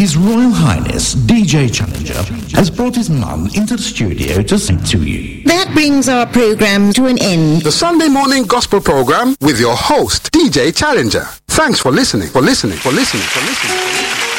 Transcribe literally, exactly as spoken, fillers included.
His Royal Highness D J Challenger has brought his mum into the studio to sing to you. That brings our program to an end. The Sunday morning gospel program with your host, D J Challenger. Thanks for listening, for listening, for listening, for listening.